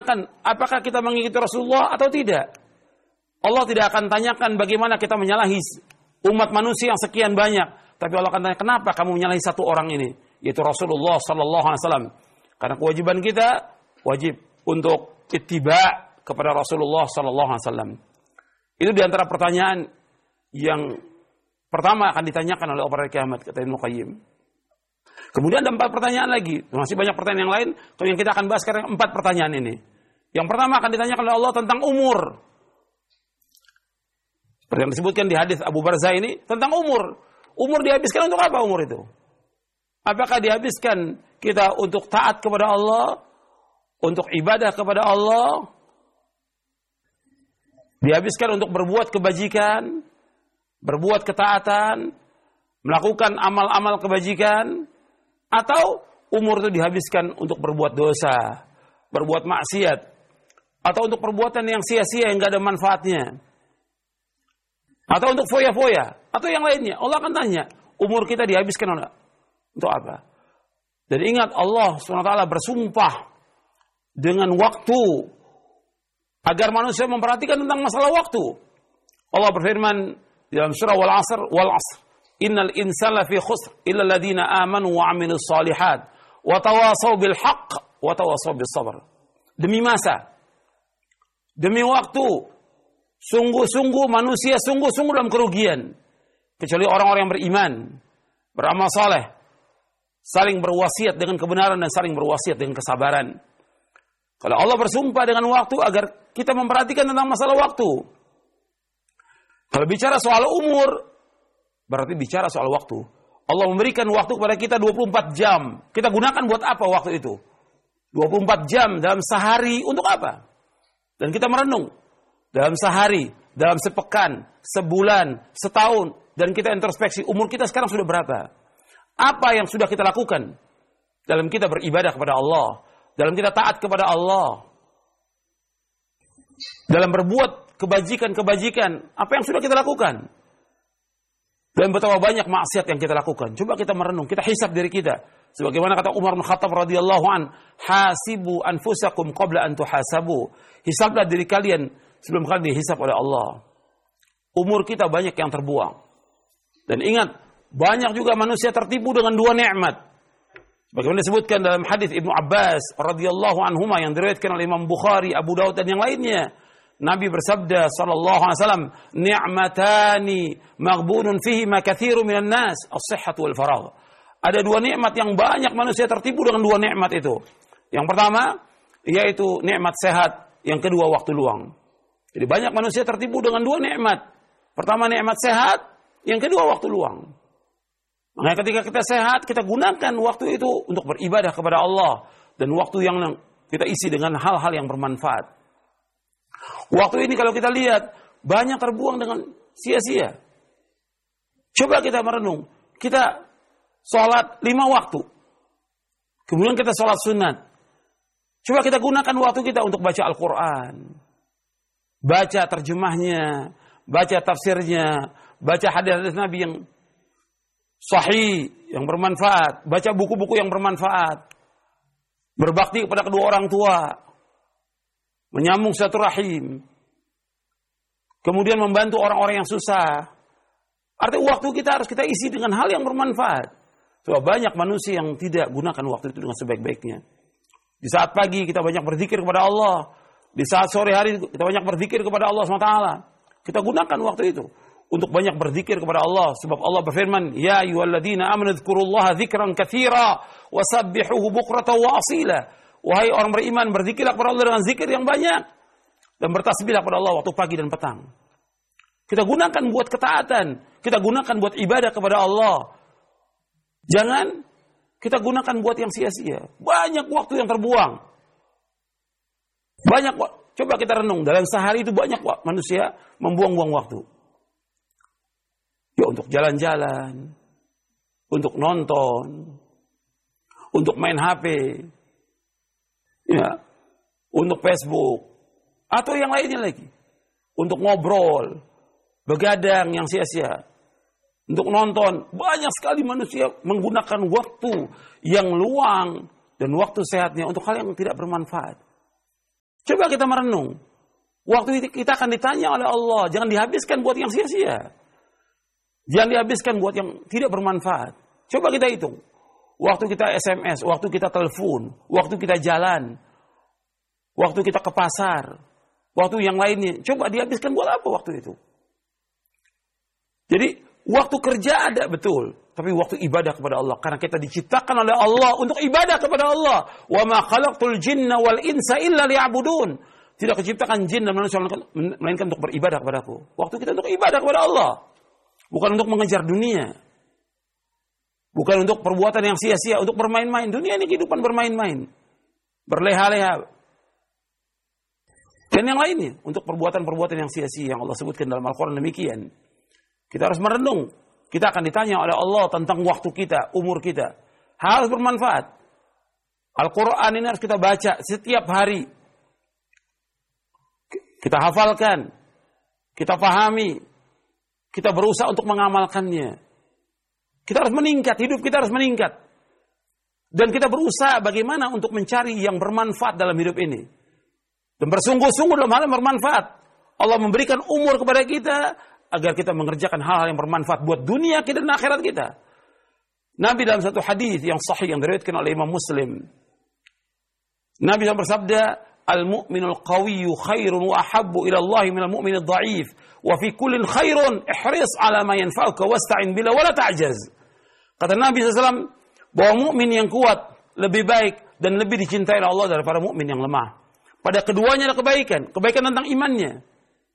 apakah kita mengikuti Rasulullah atau tidak. Allah tidak akan tanyakan bagaimana kita menyalahi umat manusia yang sekian banyak. Tapi Allah akan tanya, kenapa kamu menyalahi satu orang ini? Yaitu Rasulullah sallallahu alaihi wasallam. Karena kewajiban kita wajib untuk ittiba kepada Rasulullah sallallahu alaihi wasallam. Itu diantara pertanyaan yang pertama akan ditanyakan oleh pada kiamat, kata Ibnu Qayyim. Kemudian ada 4 pertanyaan lagi. Masih banyak pertanyaan yang lain. Kalau yang kita akan bahas sekarang 4 pertanyaan ini. Yang pertama akan ditanyakan oleh Allah tentang umur. Seperti yang disebutkan di hadis Abu Barzah ini, tentang umur. Umur dihabiskan untuk apa umur itu? Apakah dihabiskan kita untuk taat kepada Allah? Untuk ibadah kepada Allah? Dihabiskan untuk berbuat kebajikan? Berbuat ketaatan? Melakukan amal-amal kebajikan? Atau umur itu dihabiskan untuk berbuat dosa, berbuat maksiat, atau untuk perbuatan yang sia-sia yang gak ada manfaatnya, atau untuk foya-foya, atau yang lainnya. Allah akan tanya, umur kita dihabiskan untuk apa? Dan ingat, Allah SWT bersumpah dengan waktu agar manusia memperhatikan tentang masalah waktu. Allah berfirman dalam surah Wal Asr, Innal insana fi khusr illa alladziina aamanu wa 'amilus shalihat wa tawashaw bil haqq wa tawashaw bis sabr. Demi masa, demi waktu, sungguh-sungguh manusia sungguh-sungguh dalam kerugian kecuali orang-orang yang beriman, beramal saleh, saling berwasiat dengan kebenaran dan saling berwasiat dengan kesabaran. Kalau Allah bersumpah dengan waktu agar kita memperhatikan tentang masalah waktu. Kalau bicara soal umur, berarti bicara soal waktu. Allah memberikan waktu kepada kita 24 jam. Kita gunakan buat apa waktu itu? 24 jam dalam sehari untuk apa? Dan kita merenung. Dalam sehari, dalam sepekan, sebulan, setahun. Dan kita introspeksi, umur kita sekarang sudah berapa? Apa yang sudah kita lakukan? Dalam kita beribadah kepada Allah. Dalam kita taat kepada Allah. Dalam berbuat kebajikan-kebajikan. Apa yang sudah kita lakukan? Dan betapa banyak maksiat yang kita lakukan. Coba kita merenung, kita hisab diri kita. Sebagaimana kata Umar bin Khattab radhiyallahu an, hasibu anfusakum qabla an tuhasabu. Hisablah diri kalian sebelum kalian dihisab oleh Allah. Umur kita banyak yang terbuang. Dan ingat, banyak juga manusia tertipu dengan 2 nikmat. Sebagaimana disebutkan dalam hadis Ibnu Abbas radhiyallahu anhuma yang diriwayatkan oleh Imam Bukhari, Abu Daud dan yang lainnya. Nabi bersabda sallallahu alaihi wasallam, ni'matani maghbunun fihi ma katsirun minan nas, as-sihhatu wal faragh. Ada 2 nikmat yang banyak manusia tertipu dengan 2 nikmat itu. Yang pertama yaitu nikmat sehat, yang kedua waktu luang. Jadi banyak manusia tertipu dengan 2 nikmat. Pertama nikmat sehat, yang kedua waktu luang. Makanya ketika kita sehat, kita gunakan waktu itu untuk beribadah kepada Allah dan waktu yang kita isi dengan hal-hal yang bermanfaat. Waktu ini kalau kita lihat, banyak terbuang dengan sia-sia. Coba kita merenung. Kita sholat 5 waktu. Kemudian kita sholat sunat. Coba kita gunakan waktu kita untuk baca Al-Quran. Baca terjemahnya. Baca tafsirnya. Baca hadis-hadis Nabi yang sahih, yang bermanfaat. Baca buku-buku yang bermanfaat. Berbakti kepada kedua orang tua. Menyambung silaturahim. Kemudian membantu orang-orang yang susah. Artinya waktu kita harus kita isi dengan hal yang bermanfaat. Sebab banyak manusia yang tidak gunakan waktu itu dengan sebaik-baiknya. Di saat pagi kita banyak berzikir kepada Allah. Di saat sore hari kita banyak berzikir kepada Allah SWT. Kita gunakan waktu itu untuk banyak berzikir kepada Allah. Sebab Allah berfirman, Ya ayyuhalladzina amanu dzkurullaha dzikran katsira wasabbihuhu bukratan wa asila. Wahai orang beriman, berzikirlah kepada Allah dengan zikir yang banyak. Dan bertasbihlah kepada Allah waktu pagi dan petang. Kita gunakan buat ketaatan. Kita gunakan buat ibadah kepada Allah. Jangan kita gunakan buat yang sia-sia. Banyak waktu yang terbuang. Coba kita renung. Dalam sehari itu banyak manusia membuang-buang waktu. Ya untuk jalan-jalan. Untuk nonton. Untuk main HP. Ya, untuk Facebook atau yang lainnya lagi, untuk ngobrol, begadang yang sia-sia, untuk nonton. Banyak sekali manusia menggunakan waktu yang luang dan waktu sehatnya untuk hal yang tidak bermanfaat. Coba kita merenung. Waktu itu kita akan ditanya oleh Allah. Jangan dihabiskan buat yang sia-sia. Jangan dihabiskan buat yang tidak bermanfaat. Coba kita hitung. Waktu kita SMS, waktu kita telepon, waktu kita jalan, waktu kita ke pasar, waktu yang lainnya. Coba dihabiskan buat apa waktu itu? Jadi waktu kerja ada betul. Tapi waktu ibadah kepada Allah. Karena kita diciptakan oleh Allah untuk ibadah kepada Allah. Wa ma khalaqtul jinna wal insa illa liya'budun. Tidak diciptakan jin dan manusia melainkan untuk beribadah kepadaku. Waktu kita untuk ibadah kepada Allah. Bukan untuk mengejar dunia. Bukan untuk perbuatan yang sia-sia. Untuk bermain-main. Dunia ini kehidupan bermain-main. Berleha-leha. Dan yang lainnya. Untuk perbuatan-perbuatan yang sia-sia. Yang Allah sebutkan dalam Al-Quran demikian. Kita harus merenung. Kita akan ditanya oleh Allah tentang waktu kita, umur kita. Harus bermanfaat. Al-Quran ini harus kita baca setiap hari. Kita hafalkan. Kita pahami. Kita berusaha untuk mengamalkannya. Kita harus meningkat. Hidup kita harus meningkat. Dan kita berusaha bagaimana untuk mencari yang bermanfaat dalam hidup ini. Dan bersungguh-sungguh dalam hal yang bermanfaat. Allah memberikan umur kepada kita agar kita mengerjakan hal-hal yang bermanfaat buat dunia kita dan akhirat kita. Nabi dalam satu hadis yang sahih yang diriwayatkan oleh Imam Muslim. Nabi yang bersabda, "Al-mu'minul qawiyyu khairun wa ahabbu ila Allah minal mu'minid dha'if, wa fi kullin khairun ihris 'ala ma yanfa'uka wasta'in bila wa la ta'jaz." Kata Nabi SAW bahwa mukmin yang kuat lebih baik dan lebih dicintai oleh Allah daripada mukmin yang lemah. Pada keduanya ada kebaikan tentang imannya.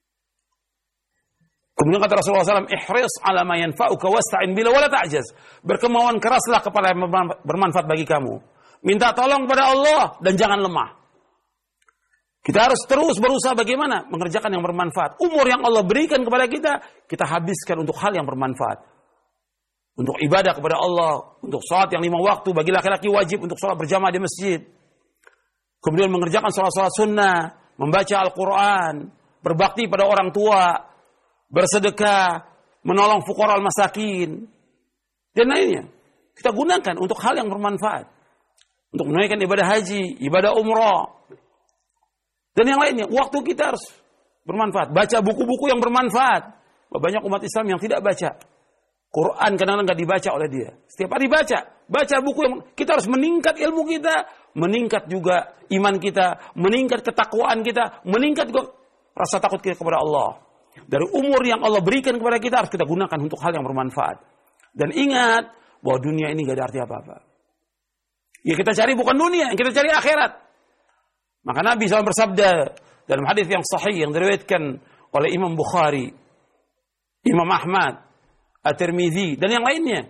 Kemudian kata Rasulullah SAW, ihris ala ma yanfa'uka wasta'in bila wala ta'jaz. Berkemauan keraslah kepada yang bermanfaat bagi kamu. Minta tolong kepada Allah dan jangan lemah. Kita harus terus berusaha bagaimana mengerjakan yang bermanfaat. Umur yang Allah berikan kepada kita habiskan untuk hal yang bermanfaat. Untuk ibadah kepada Allah, untuk sholat yang 5 waktu, bagi laki-laki wajib untuk sholat berjamaah di masjid. Kemudian mengerjakan sholat-sholat sunnah, membaca Al-Quran, berbakti pada orang tua, bersedekah, menolong fuqara al-masakin, dan lainnya. Kita gunakan untuk hal yang bermanfaat. Untuk menunaikan ibadah haji, ibadah umrah, dan yang lainnya. Waktu kita harus bermanfaat. Baca buku-buku yang bermanfaat. Banyak umat Islam yang tidak baca. Quran kadang-kadang nggak dibaca oleh dia. Setiap hari baca. Baca buku yang kita harus meningkat ilmu kita, meningkat juga iman kita, meningkat ketakwaan kita, meningkat juga rasa takut kita kepada Allah. Dari umur yang Allah berikan kepada kita harus kita gunakan untuk hal yang bermanfaat. Dan ingat bahwa dunia ini gak ada arti apa-apa. Ya kita cari bukan dunia, yang kita cari akhirat. Maka Nabi SAW bersabda dalam hadis yang sahih yang diriwayatkan oleh Imam Bukhari, Imam Ahmad, At-Tirmidzi dan yang lainnya.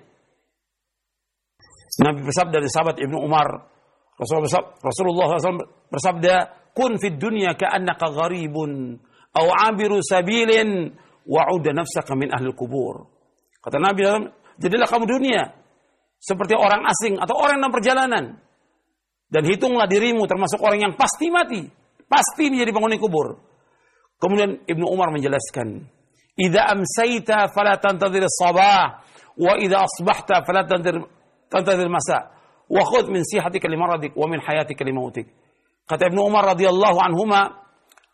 Nabi bersabda dari sahabat Ibnu Umar, Rasulullah SAW bersabda, "Kun fid dunya ka'annaka gharibun aw 'abiru sabilin wa'udda nafsaka min ahli kubur." Kata Nabi SAW, jadilah kamu dunia seperti orang asing atau orang dalam perjalanan. Dan hitunglah dirimu termasuk orang yang pasti mati. Pasti menjadi penghuni kubur. Kemudian Ibnu Umar menjelaskan, "Idza amsayta fala tantadhir as-sabah, wa idza asbahta fala tantadhir masa, wa khudh min sihatika limaradik wa min hayatika limautik." Kata Ibnu Umar radhiyallahu anhuma,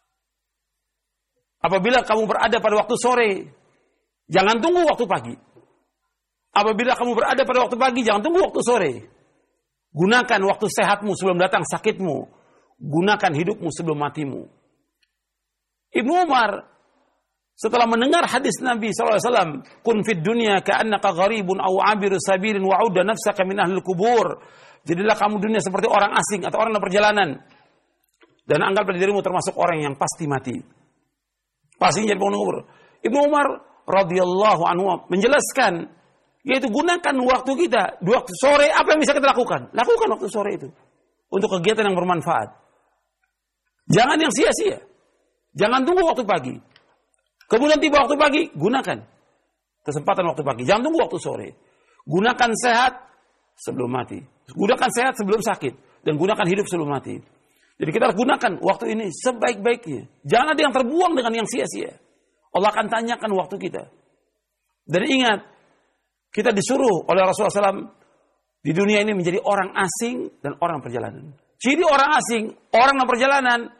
apabila kamu berada pada waktu sore, jangan tunggu waktu pagi. Apabila kamu berada pada waktu pagi, jangan tunggu waktu sore. Gunakan waktu sehatmu sebelum datang sakitmu. Gunakan hidupmu sebelum matimu. Ibnu Umar setelah mendengar hadis Nabi SAW, "Kun fid dunya ka'annaka gharibun aw 'abiru sabilin wa'udda nafsaka min ahli kubur." Jadilah kamu dunia seperti orang asing atau orang dalam perjalanan. Dan anggaplah dirimu termasuk orang yang pasti mati. Pasti jadi penghuni kubur. Ibnu Umar radhiyallahu anhu menjelaskan, yaitu gunakan waktu kita. Di waktu sore, apa yang bisa kita lakukan? Lakukan waktu sore itu. Untuk kegiatan yang bermanfaat. Jangan yang sia-sia. Jangan tunggu waktu pagi. Kemudian tiba waktu pagi, gunakan kesempatan waktu pagi. Jangan tunggu waktu sore. Gunakan sehat sebelum mati. Gunakan sehat sebelum sakit. Dan gunakan hidup sebelum mati. Jadi kita harus gunakan waktu ini sebaik-baiknya. Jangan ada yang terbuang dengan yang sia-sia. Allah akan tanyakan waktu kita. Dan ingat, kita disuruh oleh Rasulullah SAW di dunia ini menjadi orang asing dan orang perjalanan. Jadi orang asing, orang dalam perjalanan, itu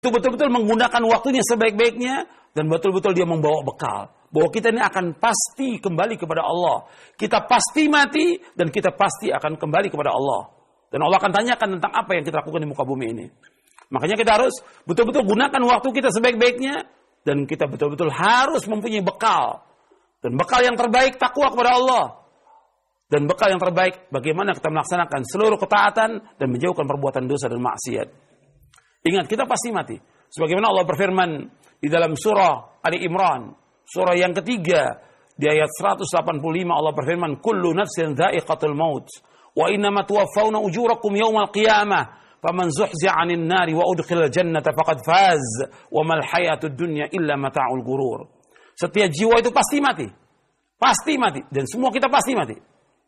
itu betul-betul menggunakan waktunya sebaik-baiknya, dan betul-betul dia membawa bekal. Bahwa kita ini akan pasti kembali kepada Allah. Kita pasti mati, dan kita pasti akan kembali kepada Allah. Dan Allah akan tanyakan tentang apa yang kita lakukan di muka bumi ini. Makanya kita harus betul-betul gunakan waktu kita sebaik-baiknya, dan kita betul-betul harus mempunyai bekal. Dan bekal yang terbaik takwa kepada Allah. Dan bekal yang terbaik bagaimana kita melaksanakan seluruh ketaatan dan menjauhkan perbuatan dosa dan maksiat. Ingat, kita pasti mati. Sebagaimana Allah berfirman di dalam surah Ali Imran, surah yang ketiga, di ayat 185 Allah berfirman, "Kullu nafsin dha'iqatul maut, wa innama tuwaffawna ujurakum yawmal qiyamah, faman zuhzi'a 'anil nari wa udkhilal jannata faqad faz, wa mal hayatud dunya illa mata'ul ghurur." Setiap jiwa itu pasti mati. Pasti mati, dan semua kita pasti mati.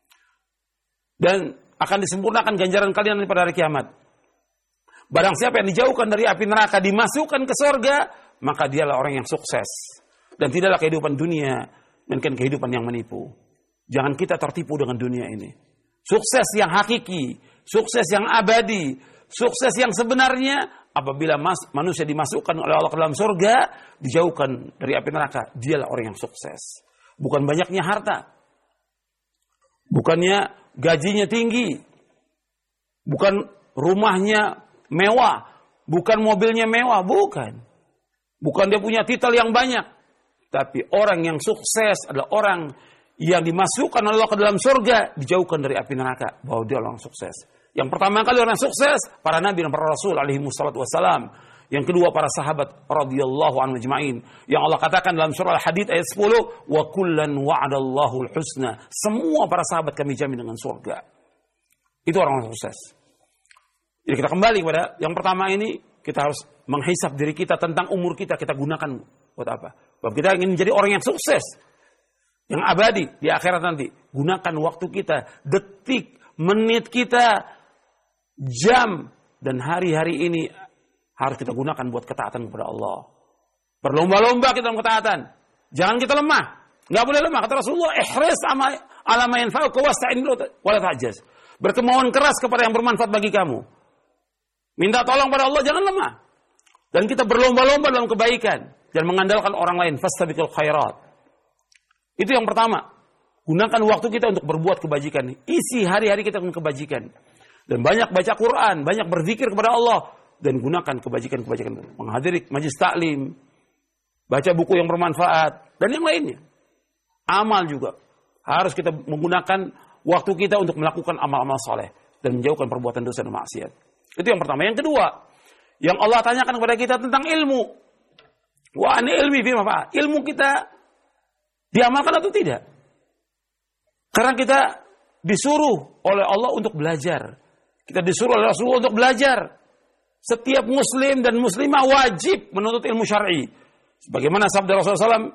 Dan akan disempurnakan ganjaran kalian pada hari kiamat. Barang siapa yang dijauhkan dari api neraka, dimasukkan ke surga, maka dialah orang yang sukses. Dan tidaklah kehidupan dunia, melainkan kehidupan yang menipu. Jangan kita tertipu dengan dunia ini. Sukses yang hakiki, sukses yang abadi, sukses yang sebenarnya, apabila manusia dimasukkan oleh Allah ke dalam surga, dijauhkan dari api neraka, dialah orang yang sukses. Bukan banyaknya harta. Bukannya gajinya tinggi. Bukan rumahnya mewah. Bukan mobilnya mewah. Bukan. Bukan dia punya titel yang banyak. Tapi orang yang sukses adalah orang yang dimasukkan oleh Allah ke dalam surga, dijauhkan dari api neraka. Bahwa dia orang sukses. Yang pertama kali orang sukses, para nabi dan para rasul alaihi wassalatu wassalam. Yang kedua, para sahabat radhiyallahu anhum ajma'in. Yang Allah katakan dalam surah Al-Hadid ayat 10, wa kullan wa'adallahu al-husna. Semua para sahabat kami jamin dengan surga. Itu orang sukses. Jadi kita kembali kepada yang pertama ini, kita harus menghisap diri kita tentang umur kita gunakan buat apa? Sebab kita ingin menjadi orang yang sukses, yang abadi di akhirat nanti. Gunakan waktu kita, detik, menit kita, jam, dan hari-hari ini harus kita gunakan buat ketaatan kepada Allah. Berlomba-lomba kita dalam ketaatan. Jangan kita lemah. Nggak boleh lemah. Kata Rasulullah, ihris ala ma yanfa'uka wasta'in wala ta'jaz. Berkemauan keras kepada yang bermanfaat bagi kamu. Minta tolong pada Allah, jangan lemah. Dan kita berlomba-lomba dalam kebaikan. Dan mengandalkan orang lain. Fastabiqul khairat. Itu yang pertama. Gunakan waktu kita untuk berbuat kebajikan. Isi hari-hari kita dengan kebajikan. Dan banyak baca Quran. Banyak berzikir kepada Allah. Dan gunakan kebajikan-kebajikan. Menghadiri majlis taklim. Baca buku yang bermanfaat. Dan yang lainnya. Amal juga. Harus kita menggunakan waktu kita untuk melakukan amal-amal soleh. Dan menjauhkan perbuatan dosa dan maksiat. Itu yang pertama. Yang kedua. Yang Allah tanyakan kepada kita tentang ilmu. Wa ani ilmi fima fa'a. Ilmu kita diamalkan atau tidak? Karena kita disuruh oleh Allah untuk belajar. Kita disuruh oleh Rasulullah untuk belajar. Setiap muslim dan muslimah wajib menuntut ilmu syar'i. Sebagaimana sabda Rasulullah SAW,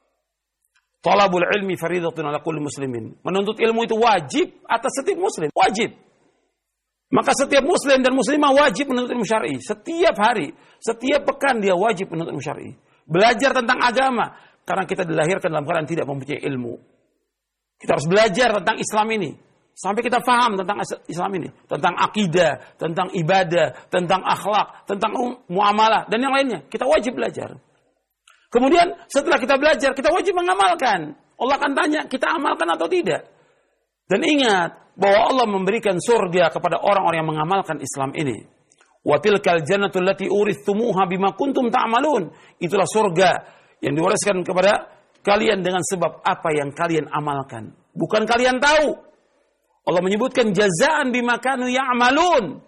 talabul ilmi faridatun ala kulli muslimin. Menuntut ilmu itu wajib atas setiap muslim. Wajib. Maka setiap muslim dan muslimah wajib menuntut ilmu syar'i. Setiap hari, setiap pekan dia wajib menuntut ilmu syar'i. Belajar tentang agama. Karena kita dilahirkan dalam keadaan tidak mempunyai ilmu. Kita harus belajar tentang Islam ini. Sampai kita paham tentang Islam ini. Tentang akidah, tentang ibadah, tentang akhlak, tentang muamalah, dan yang lainnya. Kita wajib belajar. Kemudian setelah kita belajar, kita wajib mengamalkan. Allah akan tanya, kita amalkan atau tidak. Dan ingat, bahwa Allah memberikan surga kepada orang-orang yang mengamalkan Islam ini. Wa tilkal jannatul lati urithumuha bima kuntum ta'malun. Itulah surga yang diwariskan kepada kalian dengan sebab apa yang kalian amalkan. Bukan kalian tahu. Allah menyebutkan jazaan bima kanu ya'malun.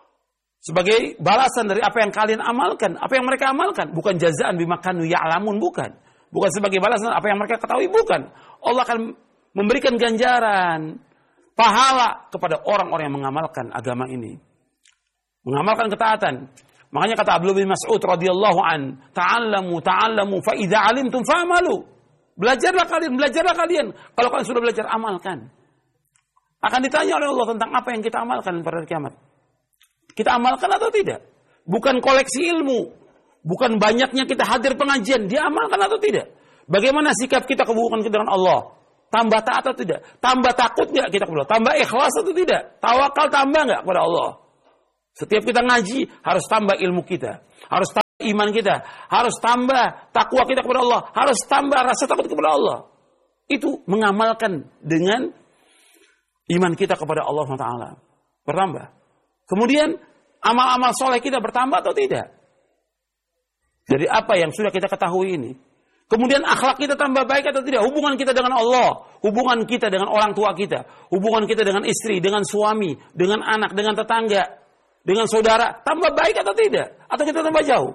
Sebagai balasan dari apa yang kalian amalkan. Apa yang mereka amalkan. Bukan jazaan bima kanu ya'lamun. Bukan. Bukan sebagai balasan apa yang mereka ketahui. Bukan. Allah akan memberikan ganjaran. Pahala kepada orang-orang yang mengamalkan agama ini. Mengamalkan ketaatan. Makanya kata Abdullah bin Mas'ud radhiyallahu an, ta'allamu fa idza 'alimtum fa'malu. Belajarlah kalian. Kalau kalian sudah belajar, amalkan. Akan ditanya oleh Allah tentang apa yang kita amalkan pada hari kiamat. Kita amalkan atau tidak? Bukan koleksi ilmu. Bukan banyaknya kita hadir pengajian. Dia amalkan atau tidak? Bagaimana sikap kita hubungan kita dengan Allah? Tambah taat atau tidak? Tambah takut nggak kita kepada Allah? Tambah ikhlas atau tidak? Tawakal tambah nggak kepada Allah? Setiap kita ngaji, harus tambah ilmu kita. Harus tambah iman kita, harus tambah takwa kita kepada Allah, harus tambah rasa takut kepada Allah. Itu mengamalkan dengan iman kita kepada Allah SWT. Bertambah. Kemudian amal-amal soleh kita bertambah atau tidak? Dari apa yang sudah kita ketahui ini. Kemudian akhlak kita tambah baik atau tidak? Hubungan kita dengan Allah, hubungan kita dengan orang tua kita, hubungan kita dengan istri, dengan suami, dengan anak, dengan tetangga, dengan saudara, tambah baik atau tidak? Atau kita tambah jauh?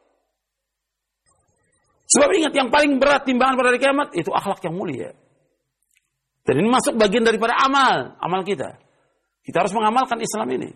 Sebab ingat, yang paling berat timbangan pada hari kiamat itu akhlak yang mulia. Dan ini masuk bagian daripada amal kita. Kita harus mengamalkan Islam ini.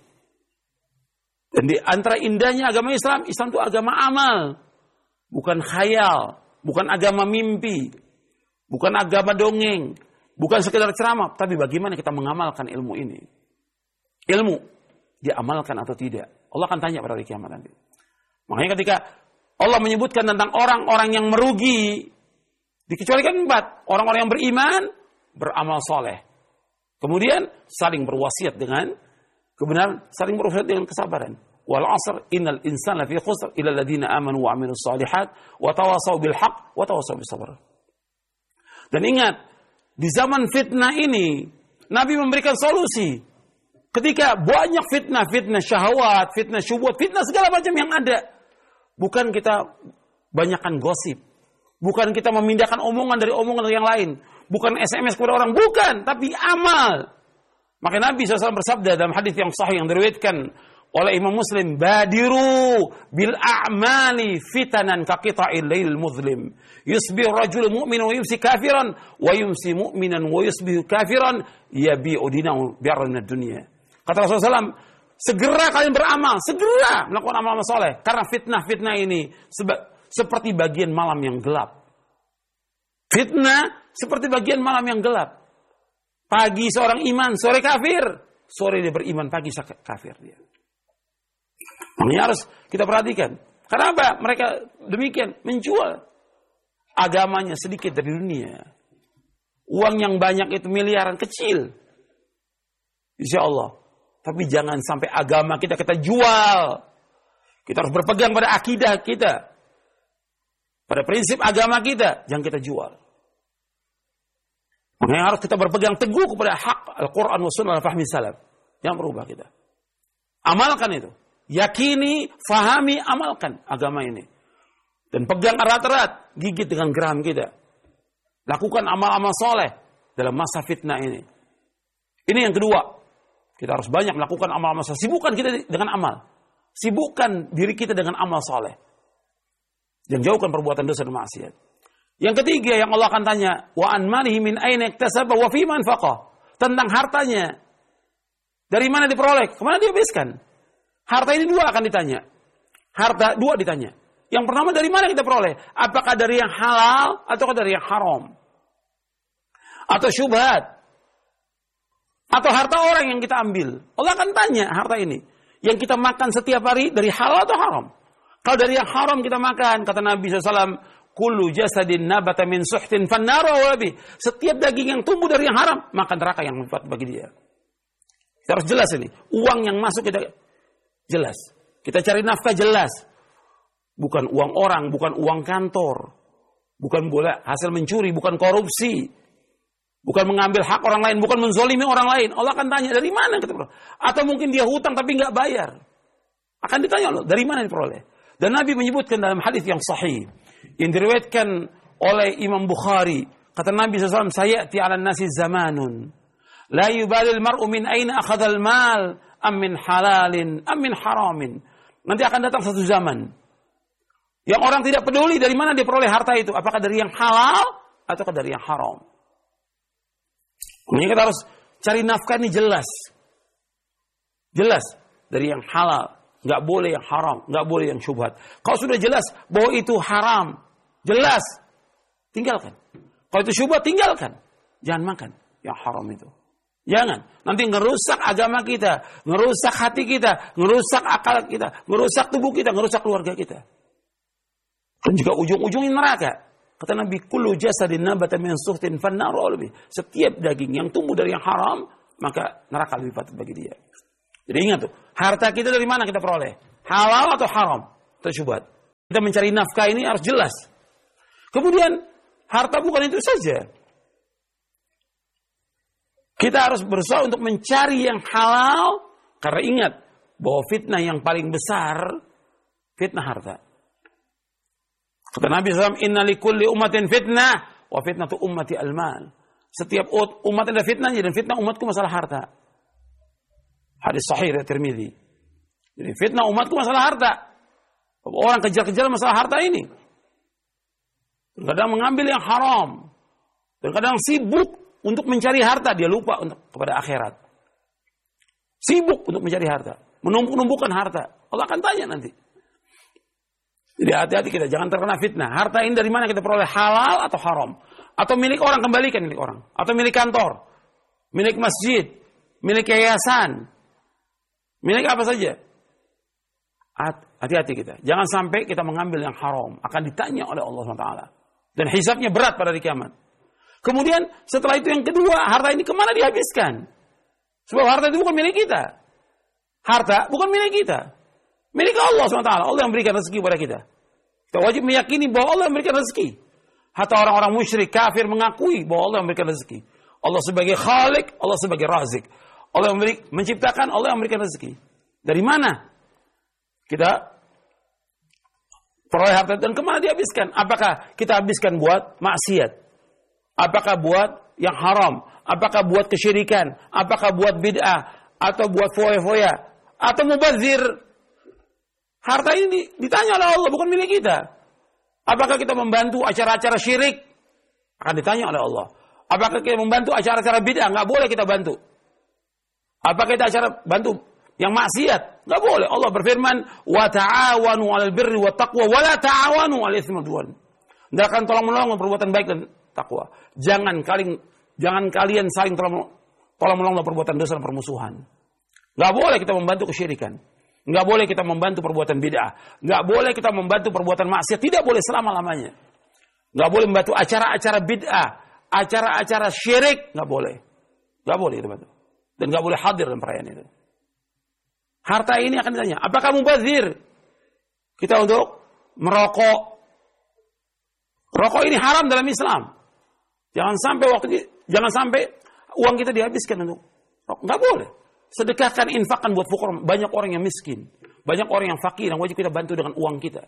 Dan di antara indahnya agama Islam, Islam itu agama amal, bukan khayal. Bukan agama mimpi, bukan agama dongeng, bukan sekedar ceramah, tapi bagaimana kita mengamalkan ilmu ini. Ilmu, diamalkan atau tidak. Allah akan tanya pada hari kiamat nanti. Makanya ketika Allah menyebutkan tentang orang-orang yang merugi, dikecualikan 4. Orang-orang yang beriman, beramal soleh. Kemudian saling berwasiat dengan kebenaran, saling berwasiat dengan kesabaran. Wal 'asr innal insana lafi khusr illa alladziina aamanu wa 'amilus shalihat wa tawashaw bil haqq wa tawashaw bis sabr. Dan ingat, di zaman fitnah ini Nabi memberikan solusi. Ketika banyak fitnah syahwat, fitnah syubhat, fitnah segala macam yang ada. Bukan kita banyakkan gosip. Bukan kita memindahkan omongan dari omongan yang lain. Bukan SMS kepada orang, bukan, tapi amal. Maka Nabi SAW bersabda dalam hadis yang sahih yang diriwayatkan oleh Imam Muslim, badiru bil a'mali fitanan ka qita'il lail muzlim yusbihu rajul mu'min wa yumsi kafiran wa yumsi mu'minan wa yusbihu kafiran yabi'u dinahu bi'ardin dunya. Kata Rasulullah SAW, segera kalian beramal, segera melakukan amal soleh, karena fitnah ini seperti bagian malam yang gelap. Fitnah seperti bagian malam yang gelap. Pagi seorang iman, sore kafir, sore dia beriman, pagi kafir dia. Makanya harus kita perhatikan. Kenapa mereka demikian? Menjual agamanya sedikit dari dunia. Uang yang banyak itu miliaran kecil. Insya Allah. Tapi jangan sampai agama kita jual. Kita harus berpegang pada akidah kita. Pada prinsip agama kita. Jangan kita jual. Makanya harus kita berpegang teguh kepada hak Al-Quran wa Sunnah al-Fahmi Salaf. Jangan berubah kita. Amalkan itu. Yakini, fahami, amalkan agama ini. Dan pegang erat-erat, gigit dengan geram kita. Lakukan amal-amal soleh dalam masa fitnah ini. Ini yang kedua. Kita harus banyak melakukan amal-amal soleh. Sibukkan kita dengan amal. Sibukkan diri kita dengan amal soleh. Dan jauhkan perbuatan dosa dan maksiat. Yang ketiga yang Allah akan tanya, wa an malihi min aina iktasaba wa fi ma anfaqa. Tentang hartanya. Dari mana diperoleh? Kemana dia habiskan? Harta ini 2 akan ditanya. Harta 2 ditanya. Yang pertama, dari mana kita peroleh? Apakah dari yang halal atau dari yang haram? Atau syubhat? Atau harta orang yang kita ambil? Allah akan tanya harta ini. Yang kita makan setiap hari dari halal atau haram? Kalau dari yang haram kita makan, kata Nabi SAW, kullu jasadin nabata min suhtin fannaru wabi. Setiap daging yang tumbuh dari yang haram, maka neraka yang membuat bagi dia. Kita harus jelas ini. Uang yang masuk kita jelas. Kita cari nafkah jelas. Bukan uang orang, bukan uang kantor. Bukan boleh hasil mencuri, bukan korupsi. Bukan mengambil hak orang lain, bukan menzolimi orang lain. Allah akan tanya, dari mana kita peroleh? Atau mungkin dia hutang tapi nggak bayar. Akan ditanya Allah, dari mana diperoleh? Dan Nabi menyebutkan dalam hadis yang sahih. Yang diriwayatkan oleh Imam Bukhari. Kata Nabi SAW, sayati ala nasi zamanun. La yubalil mar'u min aina akhadhal mal. Amin halalin, amin haramin. Nanti akan datang satu zaman yang orang tidak peduli dari mana dia peroleh harta itu. Apakah dari yang halal atau dari yang haram. Makanya kita harus cari nafkah ini jelas. Jelas. Dari yang halal. Nggak boleh yang haram. Nggak boleh yang syubhat. Kalau sudah jelas bahwa itu haram. Jelas. Tinggalkan. Kalau itu syubhat, tinggalkan. Jangan makan yang haram itu. Jangan. Nanti ngerusak agama kita, ngerusak hati kita, ngerusak akal kita, ngerusak tubuh kita, ngerusak keluarga kita. Dan juga ujung-ujungnya neraka. Kata Nabi, kullu jasadin nabata min suhtin fannaru aula bih. Setiap daging yang tumbuh dari yang haram, maka neraka lebih patut bagi dia. Jadi ingat tuh, harta kita dari mana kita peroleh? Halal atau haram? Atau syubhat? Kita mencari nafkah ini harus jelas. Kemudian harta bukan itu saja. Kita harus berusaha untuk mencari yang halal. Karena ingat bahwa fitnah yang paling besar, fitnah harta. Kata Nabi SAW, inna likulli ummatin fitnah, wa fitnatu ummati al-mal. Setiap umat ada fitnahnya, dan fitnah umatku masalah harta. Hadis sahih dari Tirmidzi. Jadi fitnah umatku masalah harta. Orang kejar-kejar masalah harta ini. Kadang mengambil yang haram. Dan kadang sibuk untuk mencari harta. Dia lupa kepada akhirat. Sibuk untuk mencari harta. Menumpuk-numpukan harta. Allah akan tanya nanti. Jadi hati-hati kita. Jangan terkena fitnah. Harta ini dari mana kita peroleh? Halal atau haram? Atau milik orang, kembalikan milik orang. Atau milik kantor. Milik masjid. Milik yayasan. Milik apa saja. Hati-hati kita. Jangan sampai kita mengambil yang haram. Akan ditanya oleh Allah SWT. Dan hisabnya berat pada hari kiamat. Kemudian setelah itu yang kedua, harta ini kemana dihabiskan? Sebab harta itu bukan milik kita. Harta bukan milik kita. Milik Allah SWT. Allah yang berikan rezeki kepada kita. Kita wajib meyakini bahwa Allah yang berikan rezeki. Hatta orang-orang musyrik kafir mengakui bahwa Allah yang berikan rezeki. Allah sebagai Khalik, Allah sebagai Razik. Allah yang menciptakan, Allah yang memberikan rezeki. Dari mana kita peroleh harta dan kemana dihabiskan? Apakah kita habiskan buat maksiat? Apakah buat yang haram? Apakah buat kesyirikan? Apakah buat bid'ah? Atau buat foya-foya? Atau mubazir? Harta ini ditanya oleh Allah, bukan milik kita. Apakah kita membantu acara-acara syirik? Akan ditanya oleh Allah. Apakah kita membantu acara-acara bid'ah? Nggak boleh kita bantu. Apakah kita bantu yang maksiat? Nggak boleh. Allah berfirman, wa ta'awanu 'alal birri wat taqwa wa la ta'awanu 'alal itsmi wal 'udwan. Hendakkan tolong-menolong perbuatan baik dan takwa. Jangan kalian saling tolong-menolong perbuatan dosa dan permusuhan. Nggak boleh kita membantu kesyirikan. Nggak boleh kita membantu perbuatan bid'ah. Nggak boleh kita membantu perbuatan maksiat. Tidak boleh selama-lamanya. Nggak boleh membantu acara-acara bid'ah. Acara-acara syirik. Nggak boleh. Nggak boleh itu bantu. Dan nggak boleh hadir dalam perayaan itu. Harta ini akan ditanya. Apakah mubazir? Kita untuk merokok. Rokok ini haram dalam Islam. Jangan sampai uang kita dihabiskan untuk rokok. Nggak boleh. Sedekahkan, infakkan buat fukara. Banyak orang yang miskin. Banyak orang yang fakir. Yang wajib kita bantu dengan uang kita.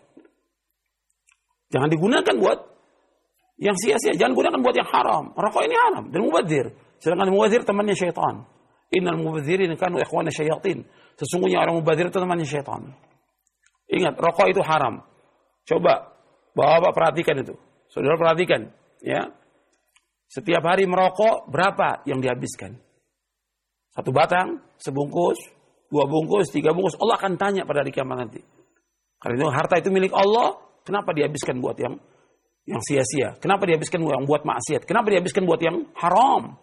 Jangan digunakan buat yang sia-sia. Jangan gunakan buat yang haram. Rokok ini haram. Dan mubazir. Sedangkan mubazir temannya syaitan. Innal mubazirin kanu ikhwana syayatin. Sesungguhnya orang mubazir itu temannya syaitan. Ingat, rokok itu haram. Coba, bapak perhatikan itu. Saudara perhatikan. Ya. Setiap hari merokok, berapa yang dihabiskan? 1 batang, sebungkus, 2 bungkus, 3 bungkus. Allah akan tanya pada hari kiamat nanti. Karena itu harta itu milik Allah, kenapa dihabiskan buat yang sia-sia? Kenapa dihabiskan buat maksiat? Kenapa dihabiskan buat yang haram?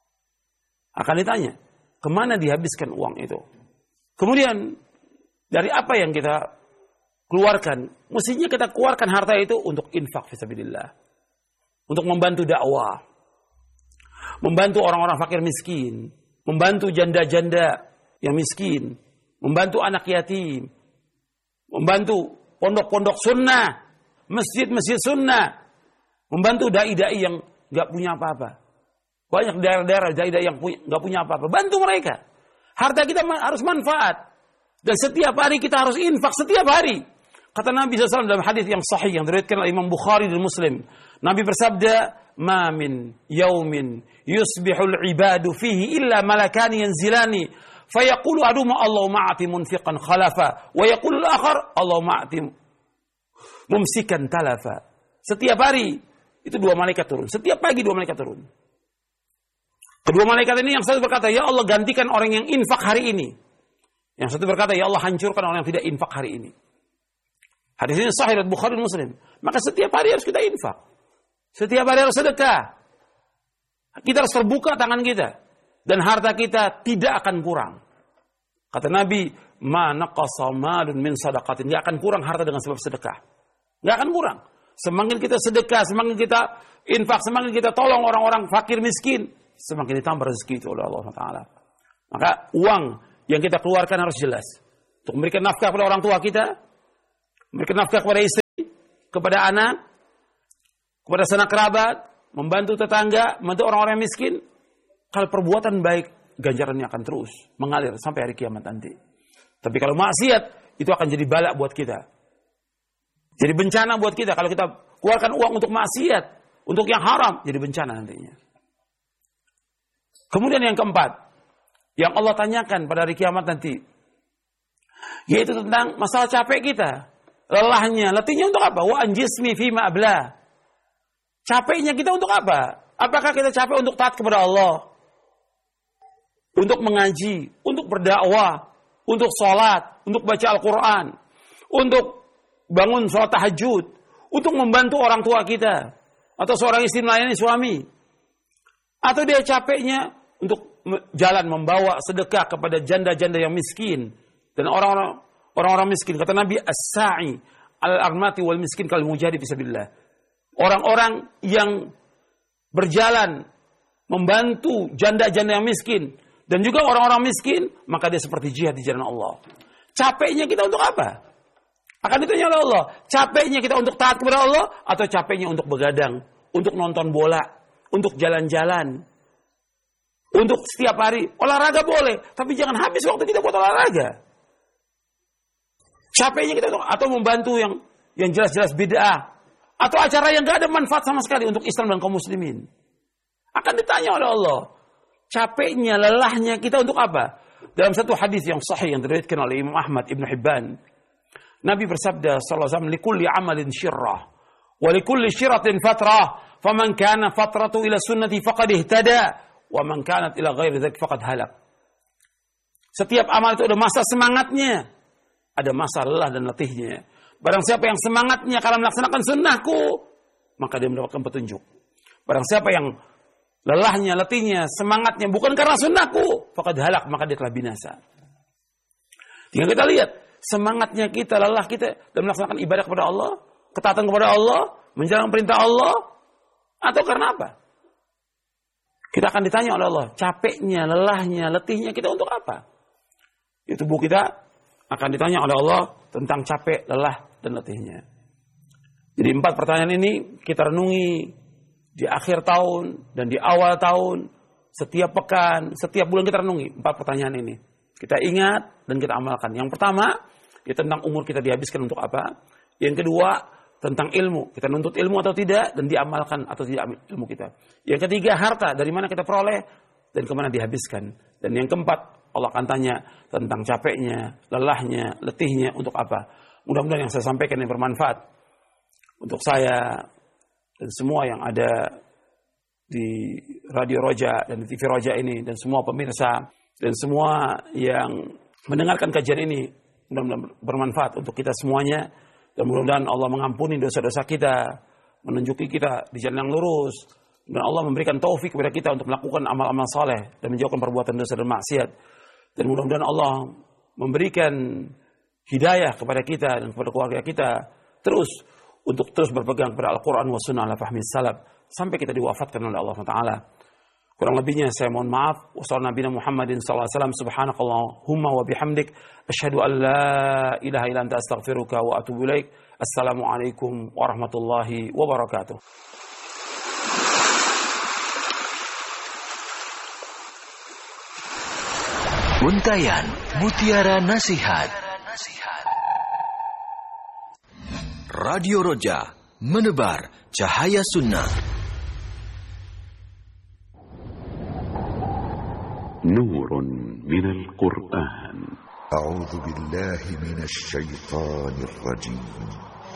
Akan ditanya, kemana dihabiskan uang itu? Kemudian, dari apa yang kita keluarkan? Mestinya kita keluarkan harta itu untuk infak fisabilillah. Untuk membantu dakwah. Membantu orang-orang fakir miskin. Membantu janda-janda yang miskin. Membantu anak yatim. Membantu pondok-pondok sunnah. Masjid-masjid sunnah. Membantu dai-dai yang gak punya apa-apa. Banyak daerah-daerah dai-dai yang gak punya apa-apa. Bantu mereka. Harta kita harus manfaat. Dan setiap hari kita harus infak. Setiap hari. Kata Nabi SAW dalam hadis yang sahih. Yang diriwayatkan oleh Imam Bukhari dan Muslim. Nabi bersabda, ma min yaumin yusbihul ibadu fihi illa malakani yanzilani fayaqulu aduma Allahumma a'ti munfiqan khalafa wa yaqulu al-akhar Allahumma a'ti mumsikan talafa. Setiap hari itu 2 malaikat turun. Setiap pagi 2 malaikat turun. Kedua malaikat ini yang satu berkata, ya Allah gantikan orang yang infak hari ini. Yang satu berkata, ya Allah hancurkan orang yang tidak infak hari ini. Hadis ini sahih riwayat Bukhari dan Muslim. Maka setiap hari harus kita infak. Setiap hari harus sedekah. Kita harus terbuka tangan kita. Dan harta kita tidak akan kurang. Kata Nabi, ma naqasa malun min sadaqatin. Tidak akan kurang harta dengan sebab sedekah. Tidak akan kurang. Semakin kita sedekah, semakin kita infak, semakin kita tolong orang-orang fakir miskin, semakin ditambah rezeki itu oleh Allah Taala. Maka uang yang kita keluarkan harus jelas. Untuk memberikan nafkah kepada orang tua kita, memberikan nafkah kepada istri, kepada anak, kepada sanak kerabat, membantu tetangga, membantu orang-orang miskin. Kalau perbuatan baik, ganjarannya akan terus mengalir sampai hari kiamat nanti. Tapi kalau maksiat, itu akan jadi balak buat kita. Jadi bencana buat kita. Kalau kita keluarkan uang untuk maksiat, untuk yang haram, jadi bencana nantinya. Kemudian yang keempat, yang Allah tanyakan pada hari kiamat nanti, yaitu tentang masalah capek kita. Lelahnya, letihnya untuk apa? Wa anjismi fima abla. Capeknya kita untuk apa? Apakah kita capek untuk taat kepada Allah? Untuk mengaji, untuk berdakwah, untuk sholat, untuk baca Al-Quran, untuk bangun sholat tahajud, untuk membantu orang tua kita, atau seorang istri melayani suami. Atau dia capeknya untuk jalan membawa sedekah kepada janda-janda yang miskin. Dan orang-orang miskin, kata Nabi, as-sa'i al-armati wal miskin kal mujahid fisabilillah. Orang-orang yang berjalan membantu janda-janda yang miskin dan juga orang-orang miskin, maka dia seperti jihad di jalan Allah. Capeknya kita untuk apa? Akan ditanya oleh Allah, capeknya kita untuk taat kepada Allah atau capeknya untuk begadang, untuk nonton bola, untuk jalan-jalan, untuk setiap hari olahraga boleh, tapi jangan habis waktu kita buat olahraga. Capeknya kita untuk, atau membantu yang jelas-jelas bid'ah, atau acara yang gak ada manfaat sama sekali untuk Islam dan kaum muslimin. Akan ditanya oleh Allah, capeknya, lelahnya kita untuk apa? Dalam satu hadis yang sahih yang diriwayatkan oleh Imam Ahmad Ibn Hibban, Nabi bersabda sallallahu alaihi wasallam, "Likulli amalin syirrah, wa likulli syirratin fatrah, faman kana fatratu ila sunnati faqad ihtada, wa man kanat ila ghairi dzalik faqad halak." Setiap amal itu ada masa semangatnya, ada masa lelah dan letihnya. Barang siapa yang semangatnya karena melaksanakan sunnahku, maka dia mendapatkan petunjuk. Barang siapa yang lelahnya, letihnya, semangatnya bukan karena sunnahku, faqad halak, maka dia telah binasa. Tinggal kita lihat, semangatnya kita, lelah kita dalam melaksanakan ibadah kepada Allah, ketaatan kepada Allah, menjalankan perintah Allah, atau karena apa? Kita akan ditanya oleh Allah, capeknya, lelahnya, letihnya kita untuk apa? Itu tubuh kita akan ditanya oleh Allah tentang capek, lelah, dan letihnya. Jadi 4 pertanyaan ini kita renungi di akhir tahun dan di awal tahun, setiap pekan, setiap bulan kita renungi 4 pertanyaan ini. Kita ingat dan kita amalkan. Yang pertama, ya tentang umur kita dihabiskan untuk apa. Yang kedua, tentang ilmu. Kita nuntut ilmu atau tidak, dan diamalkan atau tidak ilmu kita. Yang ketiga, harta. Dari mana kita peroleh dan kemana dihabiskan. Dan yang keempat, Allah akan tanya tentang capeknya, lelahnya, letihnya, untuk apa. Mudah-mudahan yang saya sampaikan yang bermanfaat untuk saya dan semua yang ada di Radio Roja dan di TV Roja ini, dan semua pemirsa dan semua yang mendengarkan kajian ini. Mudah-mudahan bermanfaat untuk kita semuanya, dan mudah-mudahan Allah mengampuni dosa-dosa kita, menunjuki kita di jalan yang lurus, dan Allah memberikan taufik kepada kita untuk melakukan amal-amal saleh dan menjauhkan perbuatan dosa dan maksiat. Dan mudah-mudahan Allah memberikan hidayah kepada kita dan kepada keluarga kita terus untuk terus berpegang kepada Al-Quran wa sunnah ala fahmi salaf sampai kita diwafatkan oleh Allah Taala. Kurang lebihnya saya mohon maaf. Wassalamualaikum Nabi Muhammadin sallallahu alaihi wasallam. Subhanakallahumma wa bihamdik asyhadu an la ilaha illa anta astaghfiruka wa atubu ilaik. Assalamualaikum warahmatullahi wabarakatuh. Untayan Mutiara Nasihat. Radio Roja, menebar cahaya sunnah. Nurun minal Qur'an. A'udzu billahi minasy syaithanir rajim.